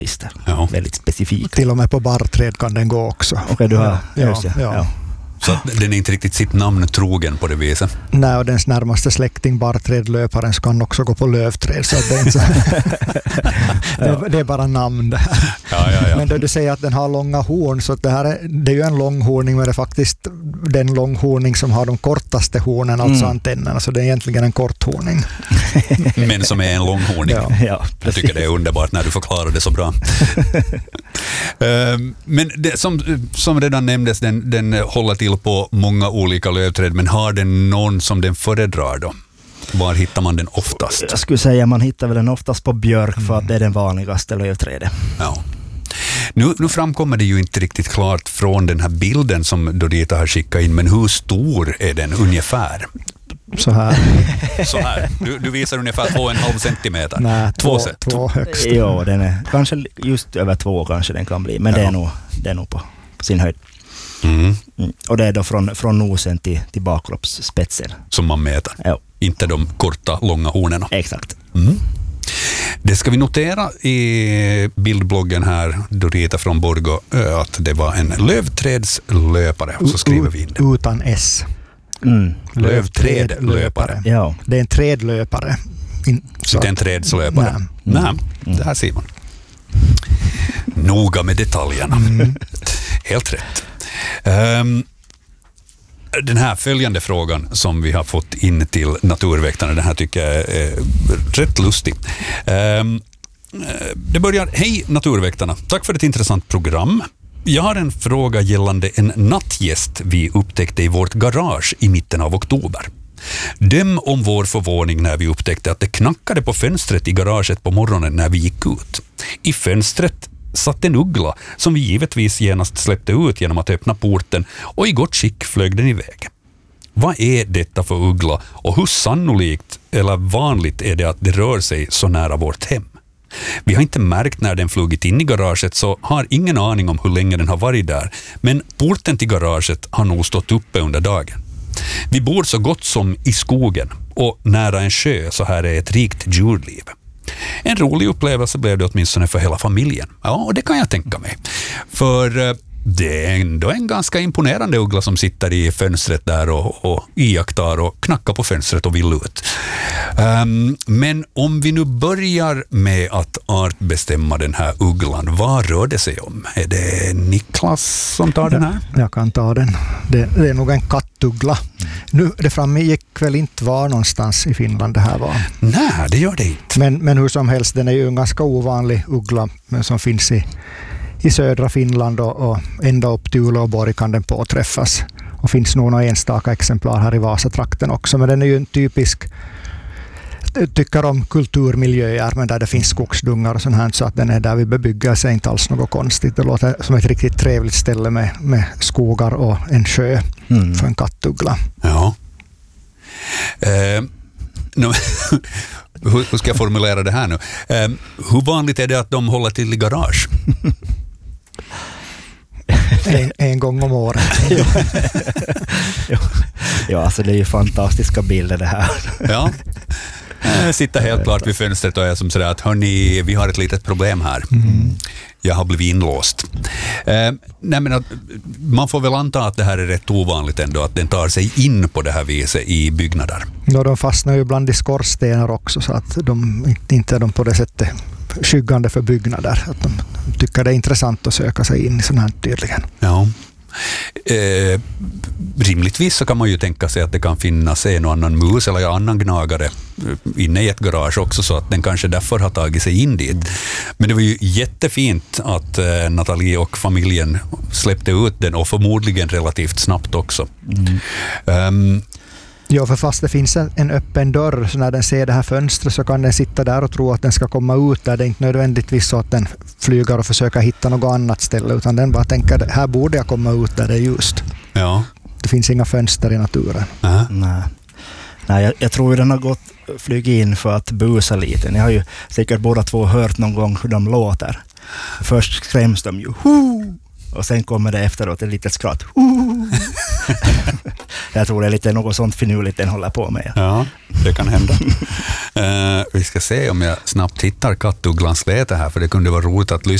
Ja. Väldigt specifik. Till och med på barrträd kan den gå också. Okej, du har ja. Så att den är inte riktigt sitt namn trogen på det viset. Nej, och dens närmaste släkting barrträdlöparen kan också gå på lövträd, så att det är inte så det är bara namn det här. Ja. Men då du säger att den har långa horn, så att det är ju en långhorning, men det är faktiskt den långhorning som har de kortaste hornen, alltså antennerna, så det är egentligen en korthorning. Men som är en långhorning. Ja, jag tycker det är underbart när du förklarar det så bra. Men det, som redan nämndes, den håller till på många olika lövträd, men har den någon som den föredrar då? Var hittar man den oftast? Jag skulle säga man hittar väl den oftast på björk, för att det är den vanligaste lövträdet. Ja. Nu framkommer det ju inte riktigt klart från den här bilden som Dorita har skickat in, men hur stor är den ungefär? Så här. Du visar ungefär 2,5 centimeter. Nej, 2 högst. Ja, den är kanske just över 2 kanske den kan bli, men det är nog på sin höjd. Och det är då från nosen till bakkroppsspetsen. Som man mäter. Ja. Inte de korta, långa hornen. Exakt. Det ska vi notera i bildbloggen här, Dorita från Borgå, att det var en lövträdslöpare. Och så skriver vi in det. Utan S. Lövträdlöpare. Ja. Det är en trädlöpare. Inte en trädslöpare. Nej, det här ser man. Noga med detaljerna. Helt rätt. Den här följande frågan som vi har fått in till Naturväktarna, den här tycker jag är rätt lustig. Det börjar: hej Naturväktarna, tack för ett intressant program. Jag har en fråga gällande en nattgäst vi upptäckte i vårt garage i mitten av oktober. Döm om vår förvåning när vi upptäckte att det knackade på fönstret i garaget på morgonen när vi gick ut. I fönstret satt en uggla som vi givetvis genast släppte ut genom att öppna porten, och i gott skick flög den iväg. Vad är detta för uggla, och hur sannolikt eller vanligt är det att det rör sig så nära vårt hem? Vi har inte märkt när den flugit in i garaget, så har ingen aning om hur länge den har varit där, men porten till garaget har nog stått uppe under dagen. Vi bor så gott som i skogen och nära en sjö, så här är ett rikt djurliv. En rolig upplevelse blev det åtminstone för hela familjen. Ja, och det kan jag tänka mig. För det är ändå en ganska imponerande uggla som sitter i fönstret där och iakttar och knackar på fönstret och vill ut. Men om vi nu börjar med att artbestämma den här ugglan, vad rör det sig om? Är det Niklas som tar den här? Jag kan ta den. Det är nog en kattuggla. Nu, det framgick väl inte var någonstans i Finland det här var. Nej, det gör det inte. Men hur som helst, den är ju en ganska ovanlig uggla, men som finns i södra Finland, och ända upp till Uleåborg kan den påträffas. Och finns nog några enstaka exemplar här i Vasatrakten också. Men den är ju en typisk, tycker om kulturmiljöer, men där det finns skogsdungar och sånt här, så att den är där vid bebyggelse är inte alls något konstigt. Det låter som ett riktigt trevligt ställe med skogar och en sjö för en kattuggla. Ja. Hur ska jag formulera det här nu? Hur vanligt är det att de håller till i garage? En gång om året. Ja, alltså det är ju fantastiska bilder det här. Ja. Jag sitter helt klart vid fönstret och är som sådär att hörni, vi har ett litet problem här. Jag har blivit inlåst. Nej, men att, man får väl anta att det här är rätt ovanligt ändå, att den tar sig in på det här viset i byggnader. Ja, de fastnar ju bland i skorstenar också, så att inte är de på det sättet skyggande för byggnader. Att de tycker det är intressant att söka sig in i sådana här tydligen. Ja. Rimligtvis så kan man ju tänka sig att det kan finnas en och annan mus eller annan gnagare inne i ett garage också, så att den kanske därför har tagit sig in dit. Men det var ju jättefint att Nathalie och familjen släppte ut den, och förmodligen relativt snabbt också. Ja, för fast det finns en öppen dörr, så när den ser det här fönstret så kan den sitta där och tro att den ska komma ut där. Det är inte nödvändigtvis så att den flyger och försöker hitta något annat ställe, utan den bara tänker, här borde jag komma ut där det är just. Ja. Det finns inga fönster i naturen. Nej, jag tror den har flugit in för att busa lite. Ni har ju säkert båda två hört någon gång hur de låter. Först skräms de ju. Och sen kommer det efteråt ett litet skratt. Jag tror det är lite något sånt finurligt den håller på med. Ja, det kan hända. Vi ska se om jag snabbt hittar kattugglan släte här, för det kunde vara roligt att lyssna